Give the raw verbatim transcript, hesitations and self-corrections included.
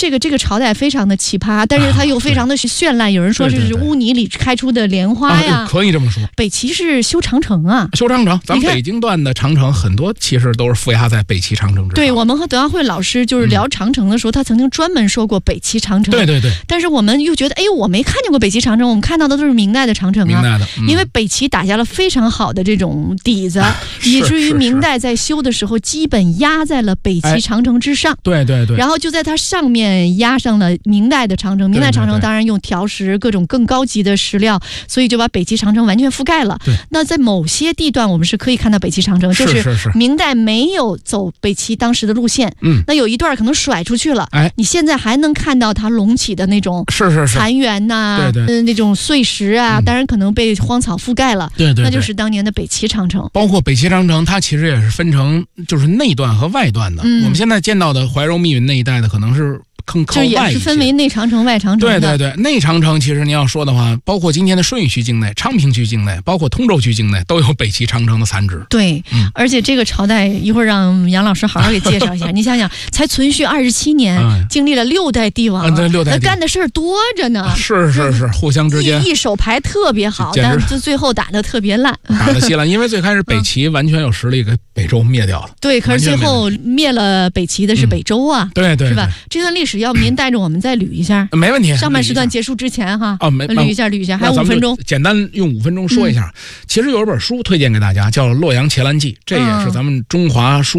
这个这个朝代非常的奇葩，但是它又非常的绚烂。啊、有人说是污泥里开出的莲花呀， 啊、可以这么说。 北齐是修长城啊， 修长城，咱们北京段的长城很多其实都是负压在北齐长城之上。 对，我们和德阳会老师就是聊长城的时候，嗯、他曾经专门说过北齐长城。 对对对。 但是我们又觉得，哎，我没看见过北齐长城，我们看到的都是明代的长城啊。 明代的，嗯、 因为北齐打下了非常好的这种底子，啊、以至于明代在修的时候，基本压在了北齐长城之上。哎、 对对对。 然后就在它上面压上了明代的长城。明代长城当然用条石各种更高级的石料，所以就把北齐长城完全覆盖了。 对。 那在某些地段，我们是可以看到北齐长城，就是明代没有走北齐当时的路线。 嗯。 那有一段可能甩出去了。 哎。 你现在还能看到它隆起的那种是是是残垣呐， 对对， 呃，那种碎石啊，嗯、当然可能被荒草覆盖了。 对 对, 对。 那就是当年的北齐长城。 包括北齐长城，它其实也是分成就是内段和外段的。嗯。我们现在见到的怀柔密云那一带的，可能是更靠外一些， 就也是分为内长城、外长城的。 对对对，内长城其实您要说的话，包括今天的顺义区境内、昌平区境内，包括通州区境内，都有北齐长城的残址。 对，嗯、而且这个朝代一会儿让杨老师好好给介绍一下。你想想，才存续二十七年，嗯、经历了六代帝王， 嗯、六代帝王那干的事儿多着呢。 是是是，互相之间一一手牌特别好，但是最后打得特别烂， 打得稀烂。因为最开始北齐完全有实力给北周灭掉了。 对，可是最后灭了北齐的是北周啊， 嗯、对, 对对， 是吧？这段历史要不您带着我们再捋一下？ 没问题。 上半时段结束之前哈， 哦，没捋一下捋一下，还有五分钟， 简单用五分钟说一下。嗯、其实有一本书推荐给大家，叫《洛阳伽蓝记》，这也是咱们中华书